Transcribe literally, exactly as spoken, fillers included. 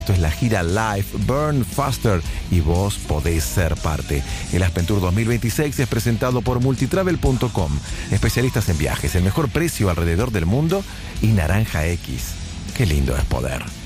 Esto es la gira Live Burn Faster y vos podés ser parte. El Aspen Tour dos mil veintiséis es presentado por multitravel punto com, especialistas en viajes, el mejor precio alrededor del mundo y Naranja X. Qué lindo es poder.